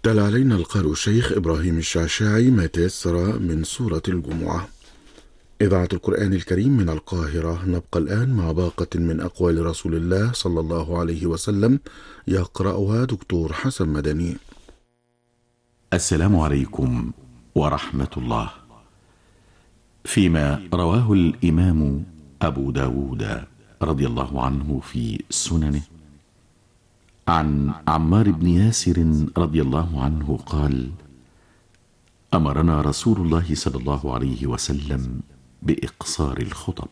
تلا علينا القارئ الشيخ إبراهيم الشعشاعي ما تيسر من سورة الجمعة. إذاعة القرآن الكريم من القاهرة. نبقى الآن مع باقة من أقوال رسول الله صلى الله عليه وسلم، يقرأها دكتور حسن مدني. السلام عليكم ورحمة الله. فيما رواه الإمام أبو داود رضي الله عنه في سننه عن عمار بن ياسر رضي الله عنه قال: أمرنا رسول الله صلى الله عليه وسلم بإقصار الخطب.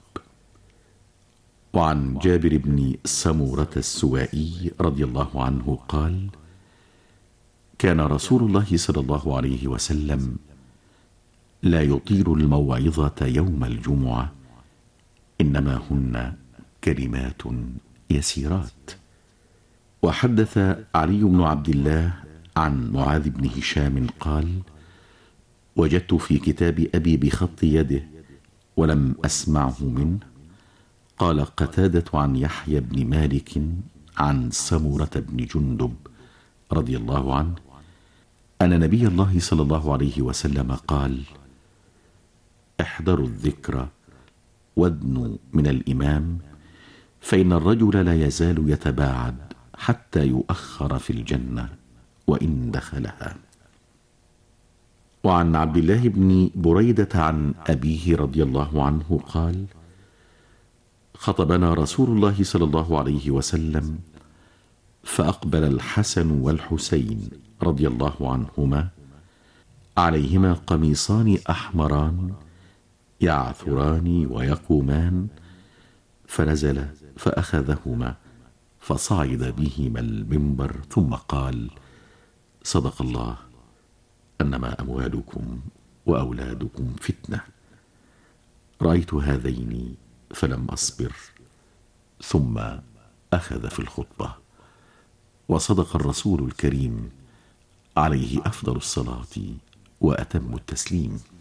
وعن جابر بن سمورة السوائي رضي الله عنه قال: كان رسول الله صلى الله عليه وسلم لا يطيل الموعظة يوم الجمعة، إنما هن كلمات يسيرات. وحدث علي بن عبد الله عن معاذ بن هشام قال: وجدت في كتاب أبي بخط يده ولم أسمعه منه. قال قتادة عن يحيى بن مالك عن سمورة بن جندب رضي الله عنه أن نبي الله صلى الله عليه وسلم قال: احذروا الذكر وادنوا من الإمام، فإن الرجل لا يزال يتباعد حتى يؤخر في الجنة وإن دخلها. وعن عبد الله بن بريدة عن أبيه رضي الله عنه قال: خطبنا رسول الله صلى الله عليه وسلم، فأقبل الحسن والحسين رضي الله عنهما عليهما قميصان أحمران يعثران ويقومان، فنزل فأخذهما فصعد بهما المنبر ثم قال: صدق الله، أنما أموالكم وأولادكم فتنة. رأيت هذين فلم أصبر، ثم أخذ في الخطبة. وصدق الرسول الكريم عليه أفضل الصلاة وأتم التسليم.